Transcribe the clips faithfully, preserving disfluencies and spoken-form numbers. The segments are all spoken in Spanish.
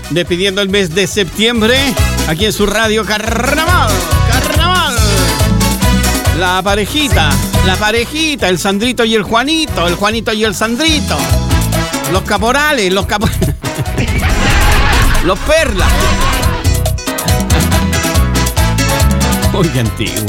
despidiendo el mes de septiembre, aquí en su radio Carnaval, Carnaval. La parejita, la parejita, el Sandrito y el Juanito, el Juanito y el Sandrito. Los caporales, los caporales. Los perlas. Uy, qué antiguo.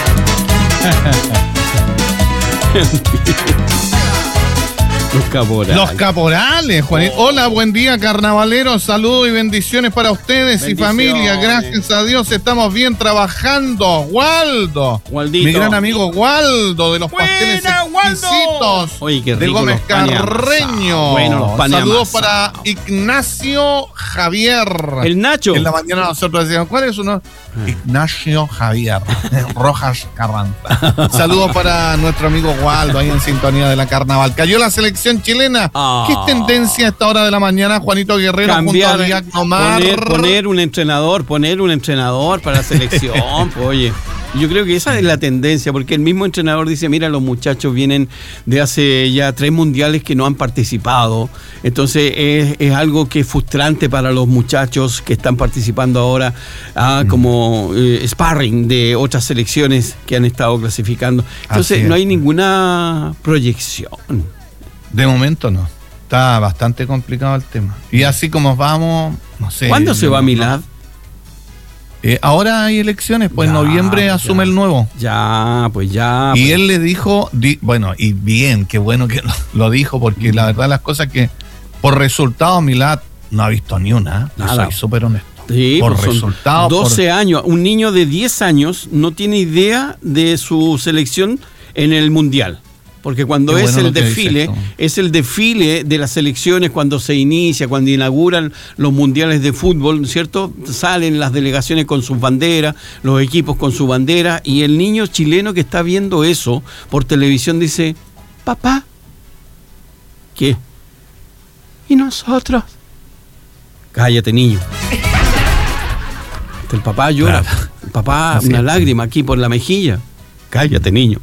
Los caporales. Los caporales, Juanito. Oh. Hola, buen día, carnavaleros. Saludos y bendiciones para ustedes bendiciones. Y familia. Gracias a Dios estamos bien trabajando. Waldo. Waldito. Mi gran amigo Waldo de los Buena, pasteles exquisitos. Oye, qué rico, de Gómez Carreño. Bueno, los panes Saludos amasados. para Ignacio Javier. El Nacho. En la mañana nosotros decíamos, ¿cuál es su nombre? Ah. Ignacio Javier Rojas Carranza. Saludos para nuestro amigo Waldo ahí en sintonía de la carnaval. Cayó la selección chilena. Oh. ¿Qué es tendencia a esta hora de la mañana, Juanito Guerrero? Cambiar, junto a Diagnomar? Poner, poner un entrenador, poner un entrenador para la selección. Pues, oye, yo creo que esa es la tendencia, porque el mismo entrenador dice, mira, los muchachos vienen de hace ya tres mundiales que no han participado, entonces es, es algo que es frustrante para los muchachos que están participando ahora ah, mm. como eh, sparring de otras selecciones que han estado clasificando. Entonces no hay ninguna proyección. De momento no. Está bastante complicado el tema. Y así como vamos, no sé. ¿Cuándo se va a Milad? Eh, ahora hay elecciones, pues en noviembre ya, asume el nuevo. Ya, pues ya. Y pues. él le dijo, di, bueno, y bien, qué bueno que lo, lo dijo, porque mm. la verdad las cosas que por resultados Milad no ha visto ni una. Nada. Soy súper honesto. Sí, por pues resultados. doce por... años. Un niño de diez años no tiene idea de su selección en el mundial. Porque cuando Qué es bueno el desfile, es el desfile de las selecciones cuando se inicia, cuando inauguran los mundiales de fútbol, ¿cierto? Salen las delegaciones con sus banderas, los equipos con su bandera, y el niño chileno que está viendo eso por televisión dice, papá, ¿qué? ¿Y nosotros? Cállate, niño. El papá llora, claro. El papá, Así una es. lágrima aquí por la mejilla. Cállate, niño.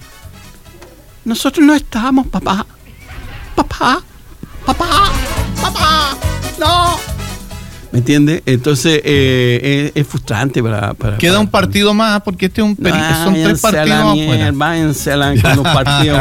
Nosotros no estamos, papá. Papá, papá, papá, no. ¿Me entiendes? Entonces eh, es, es frustrante para, para Queda para, un partido más porque este es un peri- ah, son tres partidos afuera. Váyanse a la, con los partidos.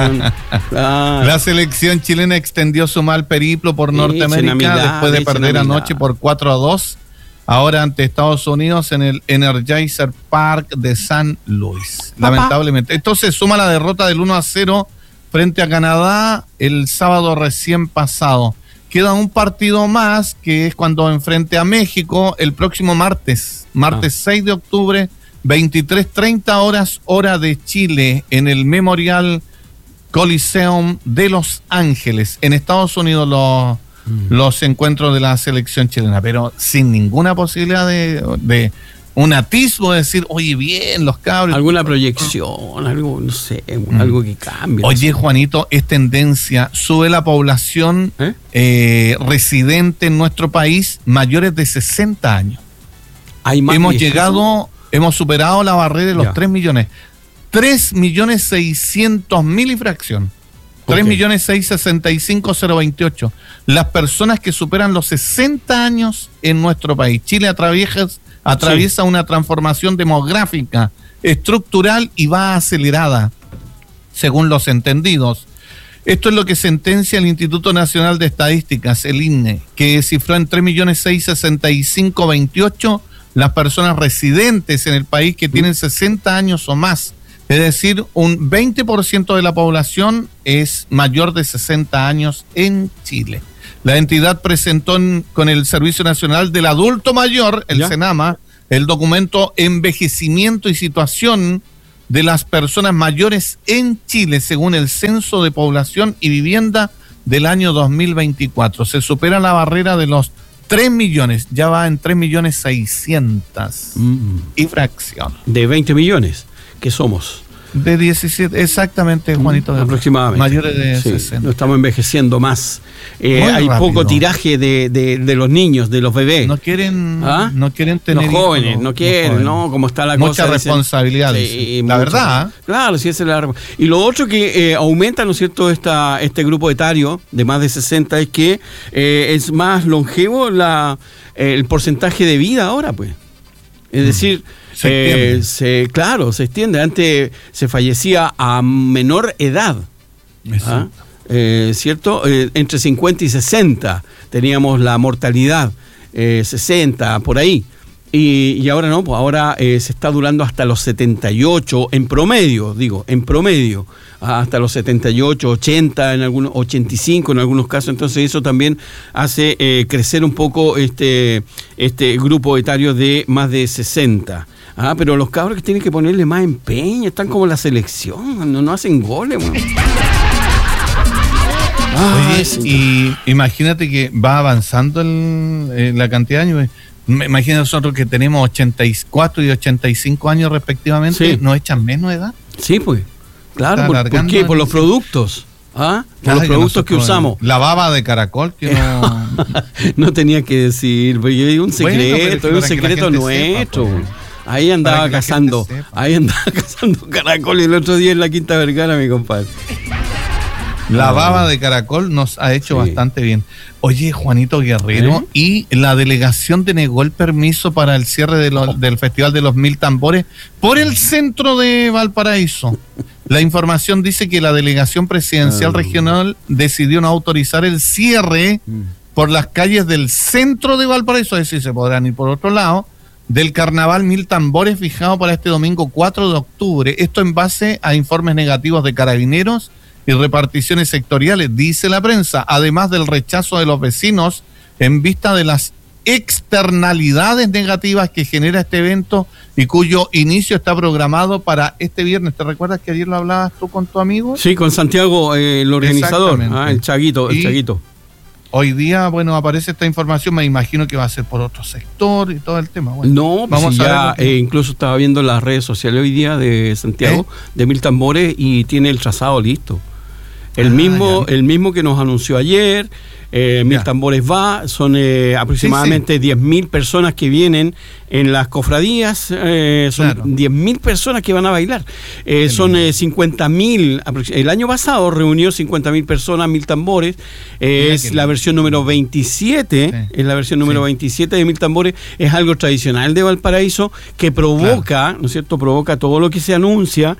ah. La selección chilena extendió su mal periplo por Norteamérica Milad, después de perder anoche por cuatro a dos. Ahora ante Estados Unidos en el Energizer Park de San Luis. Papá. Lamentablemente. Entonces suma la derrota del uno a cero frente a Canadá el sábado recién pasado. Queda un partido más que es cuando enfrente a México el próximo martes. Martes ah. seis de octubre, veintitrés treinta horas, hora de Chile, en el Memorial Coliseum de Los Ángeles. En Estados Unidos los... los encuentros de la selección chilena, pero sin ninguna posibilidad de, de un atisbo de decir, oye, bien, los cabros. Alguna proyección, algo, no sé, mm. algo que cambie. Oye, no sé. Juanito, es tendencia, sube la población ¿Eh? Eh, residente en nuestro país mayores de sesenta años. Hay más hemos llegado, hemos superado la barrera de los ya. tres millones. tres millones seiscientos mil y fracción. tres millones seiscientos sesenta y cinco mil veintiocho. Las personas que superan los sesenta años en nuestro país. Chile atraviesa, atraviesa sí. una transformación demográfica, estructural y va acelerada, según los entendidos. Esto es lo que sentencia el Instituto Nacional de Estadísticas, el I N E, que cifró en tres millones seiscientos sesenta y cinco mil veintiocho las personas residentes en el país que tienen sesenta años o más. Es decir, un veinte por ciento de la población es mayor de sesenta años en Chile. La entidad presentó en, con el Servicio Nacional del Adulto Mayor, el ¿Ya? SENAMA, el documento Envejecimiento y Situación de las Personas Mayores en Chile, según el Censo de Población y Vivienda del año dos mil veinticuatro. Se supera la barrera de los tres millones, ya va en tres millones seiscientos mm. y fracción. De veinte millones. ¿Qué somos? De diecisiete, exactamente, Juanito. Mm, aproximadamente. Mayores de sí, sesenta. Nos estamos envejeciendo más. Eh, hay rápido. Poco tiraje de, de, de los niños, de los bebés. No quieren, ¿Ah? no quieren tener los jóvenes, hijos, no quieren, jóvenes. ¿no? Como está la Mucha cosa. Mucha responsabilidad. Sí, la mucho, verdad. Claro, sí, esa es la. Y lo otro que eh, aumenta, ¿no es cierto?, esta, este grupo etario de más de sesenta es que eh, es más longevo la, eh, el porcentaje de vida ahora, pues. Es decir, se eh, se, claro, se extiende. Antes se fallecía a menor edad. ¿Ah? Eh, ¿Cierto? Eh, entre cincuenta y sesenta teníamos la mortalidad, eh, sesenta, por ahí. Y, y ahora no, pues ahora eh, se está durando hasta los setenta y ocho, en promedio, digo, en promedio, hasta los setenta y ocho, ochenta, en algunos, ochenta y cinco en algunos casos. Entonces eso también hace eh, crecer un poco este, este grupo etario de más de sesenta. Ah, pero los cabros que tienen que ponerle más empeño, están como la selección, no, no hacen goles, bueno. Ah, Oye, sí. Y imagínate que va avanzando el, eh, la cantidad de años. Imagínate nosotros que tenemos ochenta y cuatro y ochenta y cinco años respectivamente, sí. ¿Nos echan menos edad? Sí, pues. Claro, ¿por, ¿por qué? Por los productos. ¿Ah? Por claro, los productos que, que usamos. La baba de caracol que no... no tenía que decir, pero yo digo un secreto, bueno, es un secreto nuestro. Sepa, pues. Ahí andaba cazando, ahí andaba cazando caracol y el otro día en la Quinta Vergara, mi compadre. La baba de caracol nos ha hecho sí. bastante bien. Oye, Juanito Guerrero, ¿Eh? y la delegación denegó el permiso para el cierre de lo, del Festival de los Mil Tambores por el centro de Valparaíso. La información dice que la delegación presidencial regional decidió no autorizar el cierre por las calles del centro de Valparaíso, es decir, se podrán ir por otro lado, del Carnaval Mil Tambores fijado para este domingo cuatro de octubre. Esto en base a informes negativos de Carabineros y reparticiones sectoriales, dice la prensa, además del rechazo de los vecinos en vista de las externalidades negativas que genera este evento y cuyo inicio está programado para este viernes. ¿Te recuerdas que ayer lo hablabas tú con tu amigo? Sí, con Santiago, eh, el organizador, ah, el Chaguito, el Chaguito. Hoy día, bueno, aparece esta información, me imagino que va a ser por otro sector y todo el tema. Bueno, no, pues vamos si a ya, ver eh, incluso estaba viendo las redes sociales hoy día de Santiago, ¿Eh? de Mil Tambores, y tiene el trazado listo. El, ah, mismo, el mismo que nos anunció ayer, eh, Mil Tambores va, son eh, aproximadamente sí, sí. diez mil personas que vienen en las cofradías, eh, son claro. diez mil personas que van a bailar, eh, son eh, cincuenta mil, el año pasado reunió cincuenta mil personas, Mil Tambores, eh, es la versión número veintisiete, sí. es la versión número sí. veintisiete de Mil Tambores, es algo tradicional de Valparaíso que provoca, claro. ¿no es cierto?, provoca todo lo que se anuncia,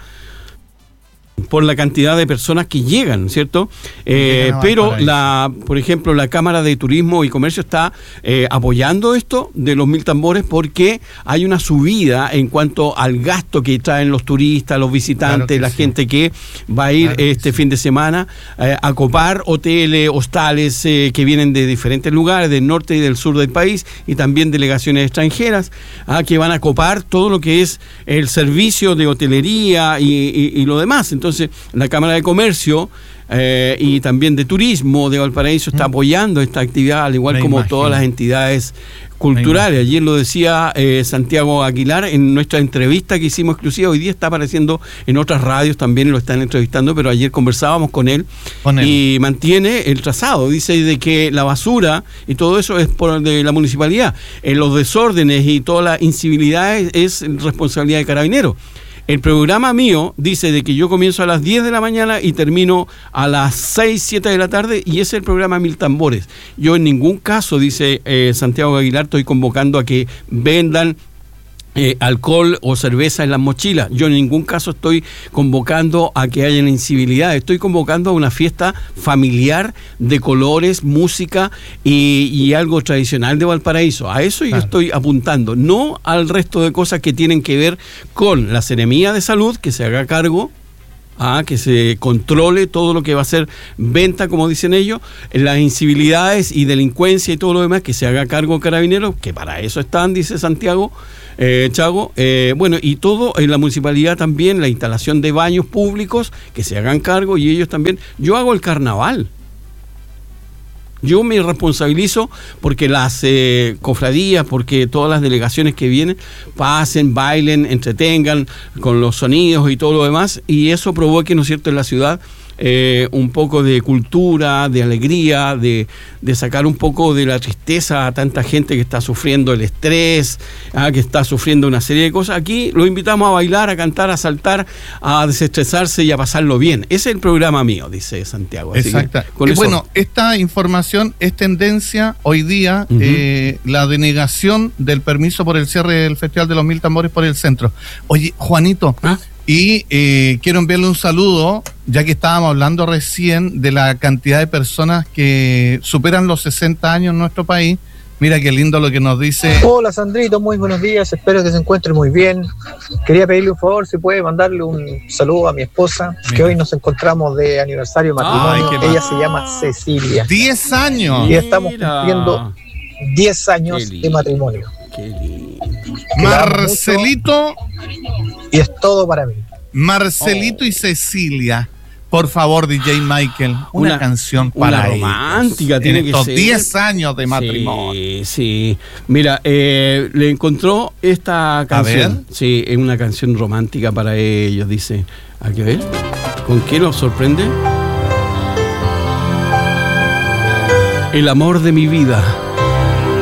por la cantidad de personas que llegan, ¿cierto? Eh, pero, la, por ejemplo, la Cámara de Turismo y Comercio está eh, apoyando esto de los Mil Tambores porque hay una subida en cuanto al gasto que traen los turistas, los visitantes, claro la sí. gente que va a ir claro este sí. fin de semana eh, a copar hoteles, hostales eh, que vienen de diferentes lugares, del norte y del sur del país, y también delegaciones extranjeras ah, que van a copar todo lo que es el servicio de hotelería y, y, y lo demás. Entonces, Entonces, la Cámara de Comercio eh, y también de Turismo de Valparaíso está apoyando esta actividad, al igual Me como imagino. todas las entidades culturales. Ayer lo decía eh, Santiago Aguilar en nuestra entrevista que hicimos exclusiva. Hoy día está apareciendo en otras radios, también lo están entrevistando, pero ayer conversábamos con él, con él. y mantiene el trazado. Dice de que la basura y todo eso es por de la municipalidad. En los desórdenes y todas las incivilidades es responsabilidad de Carabineros. El programa mío dice de que yo comienzo a las diez de la mañana y termino a las seis, siete de la tarde, y ese es el programa Mil Tambores. Yo en ningún caso, dice eh, Santiago Aguilar, estoy convocando a que vendan Eh, alcohol o cerveza en las mochilas. Yo en ningún caso estoy convocando a que haya incivilidad, estoy convocando a una fiesta familiar de colores, música y, y algo tradicional de Valparaíso. A eso claro. yo estoy apuntando, no al resto de cosas que tienen que ver con la Seremía de Salud, que se haga cargo, Ah, que se controle todo lo que va a ser venta, como dicen ellos, las incivilidades y delincuencia y todo lo demás, que se haga cargo Carabineros, que para eso están, dice Santiago, eh, Chago, eh, bueno, y todo en la municipalidad también, la instalación de baños públicos, que se hagan cargo, y ellos también. Yo hago el carnaval. Yo me responsabilizo porque las eh, cofradías, porque todas las delegaciones que vienen pasen, bailen, entretengan con los sonidos y todo lo demás, y eso provoque, ¿no es cierto?, en la ciudad eh, un poco de cultura, de alegría, de, de sacar un poco de la tristeza a tanta gente que está sufriendo el estrés, ah, que está sufriendo una serie de cosas. Aquí lo invitamos a bailar, a cantar, a saltar, a desestresarse y a pasarlo bien. Ese es el programa mío, dice Santiago. Exacto. Y bueno, esta información es tendencia hoy día, uh-huh. eh, la denegación del permiso por el cierre del Festival de los Mil Tambores por el centro. Oye, Juanito, ¿ah? Y eh, quiero enviarle un saludo, ya que estábamos hablando recién de la cantidad de personas que superan los sesenta años en nuestro país. Mira qué lindo lo que nos dice. Hola Sandrito, muy buenos días, espero que se encuentre muy bien. Quería pedirle un favor, si puede mandarle un saludo a mi esposa, Mira. que hoy nos encontramos de aniversario de matrimonio. Ay, ella se llama Cecilia. diez años. Y estamos cumpliendo diez años de matrimonio. Qué lindo. Marcelito. Y es todo para mí. Marcelito oh. y Cecilia. Por favor, D J Michael, una, una canción para una romántica ellos, tiene en que estos ser. diez años de matrimonio. Sí, sí. Mira, eh, le encontró esta canción. A ver. Sí, es una canción romántica para ellos, dice. Hay que ver. ¿Con qué nos sorprende? El amor de mi vida.